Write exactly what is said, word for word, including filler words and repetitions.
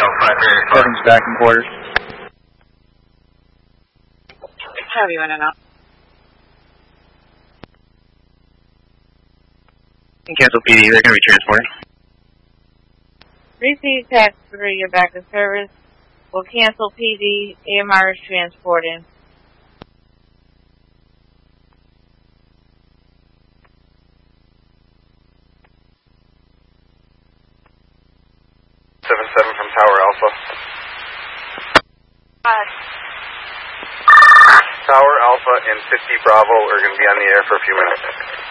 Seven's back in quarters. Have you in and out? Cancel P D, they're going to be transporting. Receive tax three, you're back in service. We'll cancel P D, A M R is transporting. seven seven from Tower Alpha. Hi. Tower Alpha and fifty Bravo are going to be on the air for a few minutes.